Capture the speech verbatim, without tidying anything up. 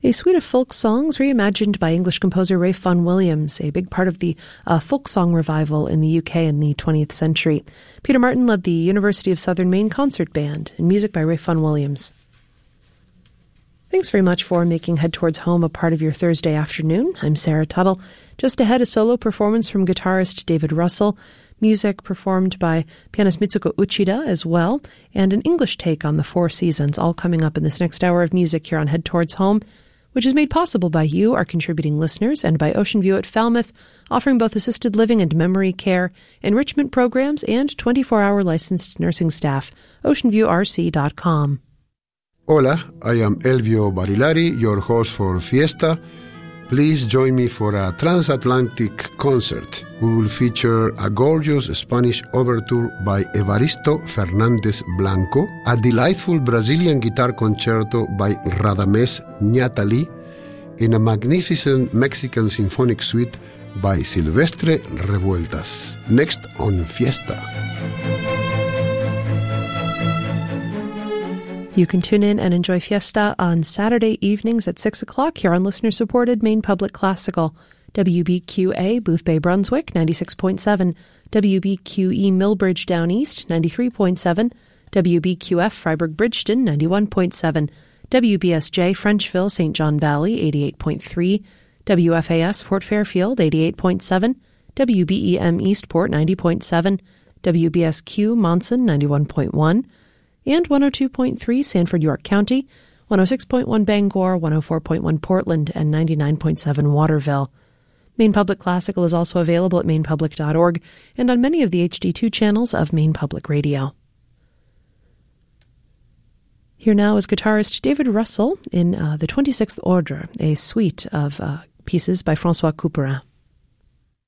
A suite of folk songs reimagined by English composer Ralph Vaughan Williams, a big part of the uh, folk song revival in the U K in the twentieth century. Peter Martin led the University of Southern Maine Concert Band, and music by Ralph Vaughan Williams. Thanks very much for making Head Towards Home a part of your Thursday afternoon. I'm Sarah Tuttle. Just ahead, a solo performance from guitarist David Russell, music performed by pianist Mitsuko Uchida as well, and an English take on the Four Seasons, all coming up in this next hour of music here on Head Towards Home, which is made possible by you, our contributing listeners, and by Ocean View at Falmouth, offering both assisted living and memory care, enrichment programs, and twenty-four hour licensed nursing staff. ocean view r c dot com. Hola, I am Elvio Barilari, your host for Fiesta. Please join me for a transatlantic concert. We will feature a gorgeous Spanish overture by Evaristo Fernández Blanco, a delightful Brazilian guitar concerto by Radamés Ñatali, and a magnificent Mexican symphonic suite by Silvestre Revueltas. Next on Fiesta. You can tune in and enjoy Fiesta on Saturday evenings at six o'clock here on listener-supported Maine Public Classical. W B Q A, Boothbay, Brunswick, ninety-six point seven. W B Q E, Millbridge, Down East, ninety-three point seven. W B Q F, Freiburg, Bridgeton, ninety-one point seven. W B S J, Frenchville, Saint John Valley, eighty-eight point three. W F A S, Fort Fairfield, eighty-eight point seven. W B E M, Eastport, ninety point seven. W B S Q, Monson, ninety-one point one. And one oh two point three Sanford, York County, one oh six point one Bangor, one oh four point one Portland, and ninety-nine point seven Waterville. Maine Public Classical is also available at maine public dot org and on many of the H D two channels of Maine Public Radio. Here now is guitarist David Russell in uh, the twenty-sixth Ordre, a suite of uh, pieces by François Couperin.